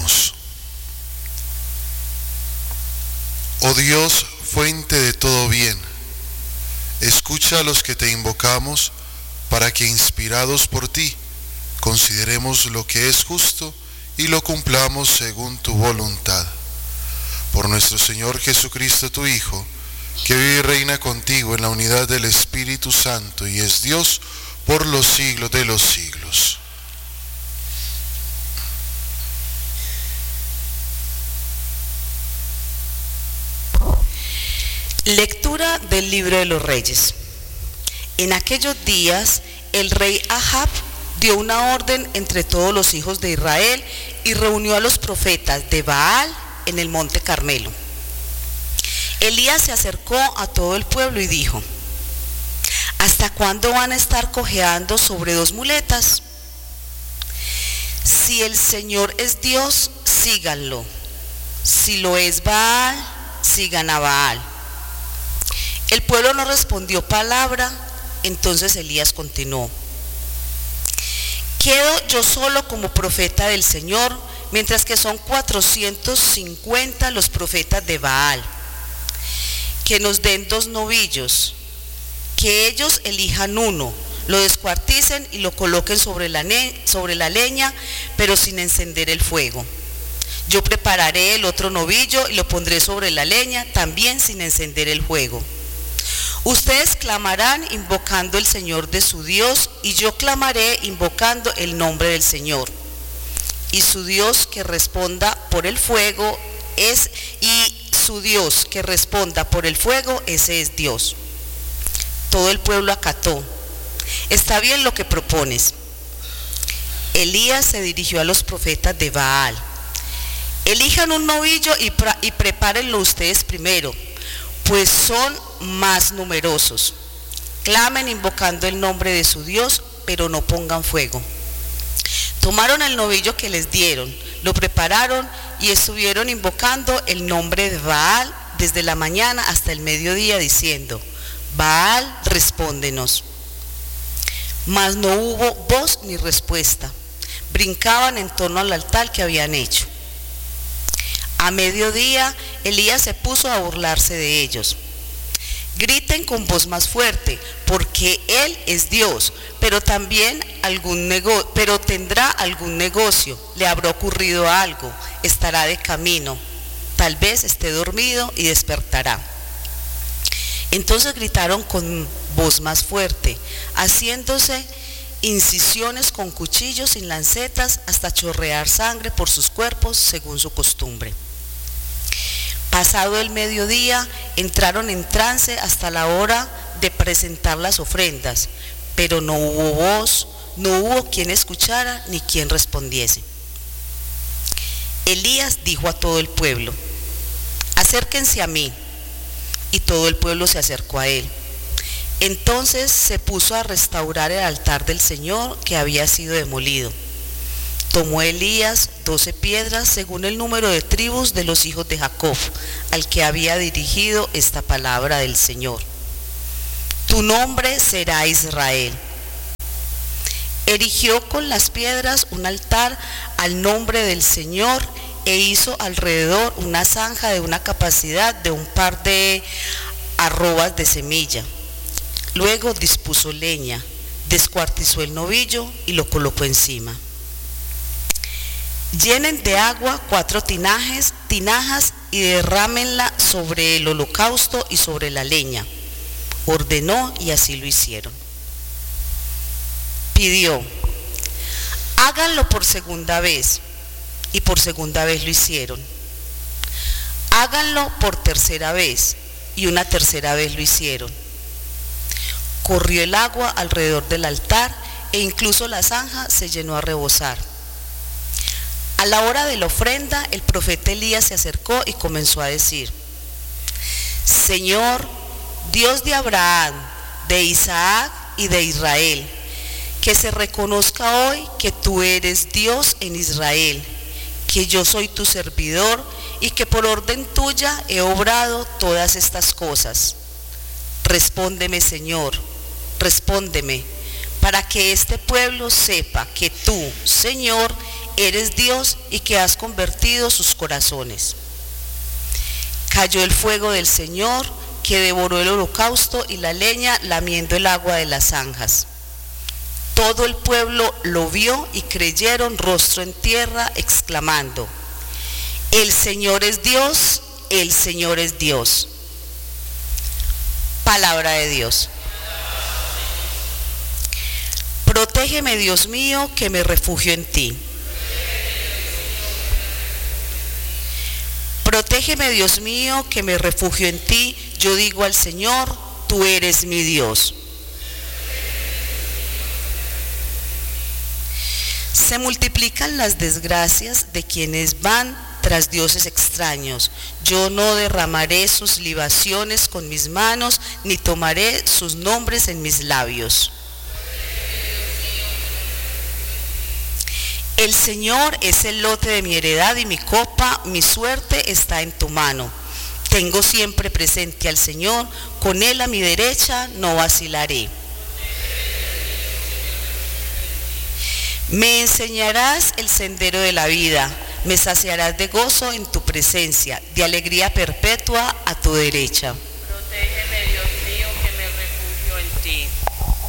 Oremos. Oh Dios, fuente de todo bien, escucha a los que te invocamos para que, inspirados por ti, consideremos lo que es justo y lo cumplamos según tu voluntad. Por nuestro Señor Jesucristo, tu Hijo, que vive y reina contigo en la unidad del Espíritu Santo y es Dios por los siglos de los siglos. Lectura del libro de los Reyes. En aquellos días, el rey Ahab dio una orden entre todos los hijos de Israel y reunió a los profetas de Baal en el monte Carmelo. Elías se acercó a todo el pueblo y dijo: ¿hasta cuándo van a estar cojeando sobre dos muletas? Si el Señor es Dios, síganlo. Si lo es Baal, sigan a Baal. El pueblo no respondió palabra. Entonces Elías continuó: quedo yo solo como profeta del Señor, mientras que son 450 los profetas de Baal. Que nos den 2 novillos, que ellos elijan uno, lo descuarticen y lo coloquen sobre la leña, pero sin encender el fuego. Yo prepararé el otro novillo y lo pondré sobre la leña, también sin encender el fuego. Ustedes clamarán invocando el Señor de su Dios, y yo clamaré invocando el nombre del Señor. Y su Dios que responda por el fuego ese es Dios. Todo el pueblo acató. Está bien lo que propones. Elías se dirigió a los profetas de Baal. Elijan un novillo y prepárenlo ustedes primero, pues son más numerosos. Clamen invocando el nombre de su Dios, pero no pongan fuego. Tomaron el novillo que les dieron, lo prepararon y estuvieron invocando el nombre de Baal desde la mañana hasta el mediodía, diciendo: Baal, respóndenos. Mas no hubo voz ni respuesta. Brincaban en torno al altar que habían hecho. A mediodía, Elías se puso a burlarse de ellos. Griten con voz más fuerte, porque Él es Dios, pero tendrá algún negocio, le habrá ocurrido algo, estará de camino, tal vez esté dormido y despertará. Entonces gritaron con voz más fuerte, haciéndose incisiones con cuchillos sin lancetas hasta chorrear sangre por sus cuerpos según su costumbre. Pasado el mediodía, entraron en trance hasta la hora de presentar las ofrendas, pero no hubo voz, no hubo quien escuchara ni quien respondiese. Elías dijo a todo el pueblo: acérquense a mí. Y todo el pueblo se acercó a él. Entonces se puso a restaurar el altar del Señor que había sido demolido. Tomó Elías 12 piedras según el número de tribus de los hijos de Jacob, al que había dirigido esta palabra del Señor: tu nombre será Israel. Erigió con las piedras un altar al nombre del Señor e hizo alrededor una zanja de una capacidad de un par de arrobas de semilla. Luego dispuso leña, descuartizó el novillo y lo colocó encima. Llenen de agua 4 tinajas y derrámenla sobre el holocausto y sobre la leña. Ordenó y así lo hicieron. Pidió: háganlo por segunda vez, y por segunda vez lo hicieron. Háganlo por tercera vez, y una tercera vez lo hicieron. Corrió el agua alrededor del altar e incluso la zanja se llenó a rebosar. A la hora de la ofrenda, el profeta Elías se acercó y comenzó a decir: Señor, Dios de Abraham, de Isaac y de Israel, que se reconozca hoy que tú eres Dios en Israel, que yo soy tu servidor y que por orden tuya he obrado todas estas cosas. Respóndeme, Señor, respóndeme, para que este pueblo sepa que tú, Señor, eres Dios y que has convertido sus corazones. Cayó el fuego del Señor, que devoró el holocausto y la leña, lamiendo el agua de las zanjas. Todo el pueblo lo vio y creyeron rostro en tierra, exclamando: el Señor es Dios, el Señor es Dios. Palabra de Dios. Protégeme, Dios mío, que me refugio en ti. Protégeme, Dios mío, que me refugio en ti. Yo digo al Señor, tú eres mi Dios. Se multiplican las desgracias de quienes van tras dioses extraños. Yo no derramaré sus libaciones con mis manos, ni tomaré sus nombres en mis labios. El Señor es el lote de mi heredad y mi copa, mi suerte está en tu mano. Tengo siempre presente al Señor, con Él a mi derecha no vacilaré. Me enseñarás el sendero de la vida, me saciarás de gozo en tu presencia, de alegría perpetua a tu derecha.